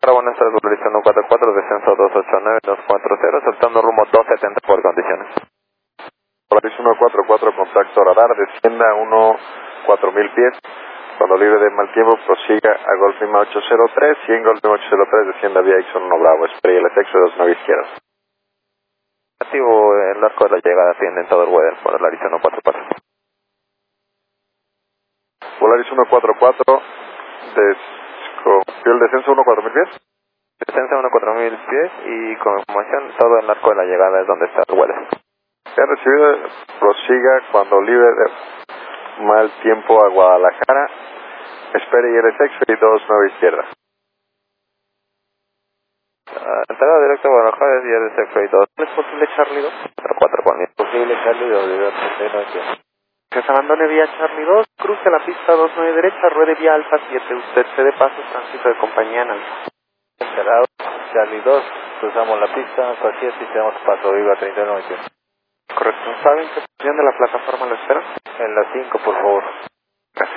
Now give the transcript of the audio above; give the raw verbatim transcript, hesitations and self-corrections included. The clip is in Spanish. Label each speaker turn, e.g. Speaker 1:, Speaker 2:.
Speaker 1: Hola, buenas tardes, Volaris uno cuatro cuatro, descenso dos ocho nueve dos cuatro cero, soltando rumbo dos setenta por condiciones.
Speaker 2: Volaris uno cuatro cuatro, contacto radar, descienda uno cuatro mil pies. Cuando libre de mal tiempo, prosiga a Golf Lima ocho cero tres y en Golf Lima ocho cero tres descienda vía Ixon uno Bravo, spray el sexo dos nueve izquierda.
Speaker 1: Activo el arco de la llegada, atiende en todo el weather por Volaris uno cuatro cuatro.
Speaker 2: Volaris uno cuatro cuatro, desconfió el descenso uno cuatro mil pies.
Speaker 1: Descenso uno cuatro mil pies y confirmación, todo el arco de la llegada es donde está el weather.
Speaker 2: Se ha recibido, prosiga cuando libre de mal tiempo a Guadalajara, espere y el sexo y dos nueve izquierda.
Speaker 1: Uh, entrada directa a Guadalajara es I R C Freight dos. ¿Es posible Charlie dos? cuatro cuatro conmigo.
Speaker 3: Posible Charlie dos, de verdad.
Speaker 4: Que se abandone vía Charlie dos, cruce la pista dos nueve derecha, ruede vía Alfa siete, usted se dé paso, tránsito de compañía en Alfa.
Speaker 3: Encerrado, Charlie dos, cruzamos la pista, Alfa siete y tenemos paso, viva treinta y nueve.
Speaker 4: Correcto. ¿Saben qué posición de la plataforma lo esperan?
Speaker 3: En la cinco, por favor.